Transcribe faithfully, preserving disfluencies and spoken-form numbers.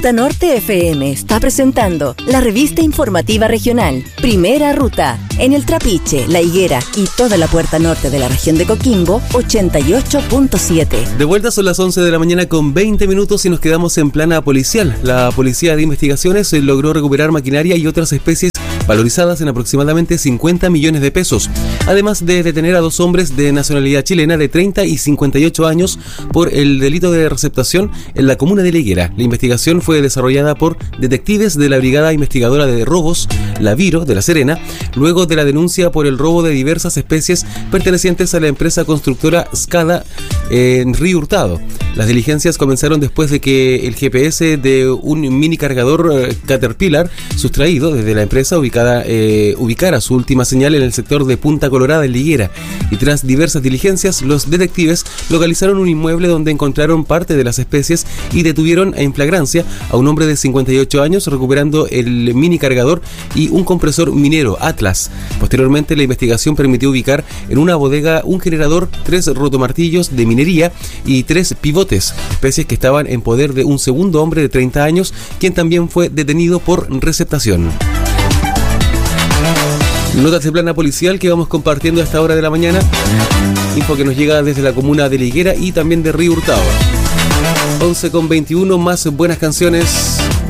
Ruta Norte F M está presentando la revista informativa regional Primera Ruta en el Trapiche, La Higuera y toda la puerta norte de la región de Coquimbo, ochenta y ocho punto siete. De vuelta son las once de la mañana con veinte minutos y nos quedamos en plana policial. La Policía de Investigaciones logró recuperar maquinaria y otras especies valorizadas en aproximadamente cincuenta millones de pesos, además de detener a dos hombres de nacionalidad chilena de treinta y cincuenta y ocho años por el delito de receptación en la comuna de La Higuera. La investigación fue desarrollada por detectives de la Brigada Investigadora de Robos, La Viro, de La Serena, luego de la denuncia por el robo de diversas especies pertenecientes a la empresa constructora Scada en Río Hurtado. Las diligencias comenzaron después de que el G P S de un mini cargador eh, Caterpillar sustraído desde la empresa ubicada, eh, ubicara su última señal en el sector de Punta Colorada en La Higuera, y tras diversas diligencias los detectives localizaron un inmueble donde encontraron parte de las especies y detuvieron en flagrancia a un hombre de cincuenta y ocho años, recuperando el mini cargador y un compresor minero Atlas. Posteriormente la investigación permitió ubicar en una bodega un generador, tres rotomartillos de minería y tres pivotes, especies que estaban en poder de un segundo hombre de treinta años, quien también fue detenido por receptación. Notas de plana policial que vamos compartiendo a esta hora de la mañana. Info que nos llega desde la comuna de La Higuera y también de Río Hurtado. once con veintiuno, más buenas canciones.